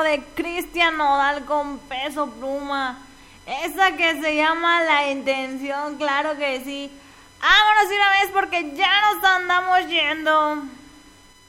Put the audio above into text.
de Cristian Nodal con Peso Pluma. Esa que se llama La Intención, claro que sí. Vámonos de una vez porque ya nos andamos yendo.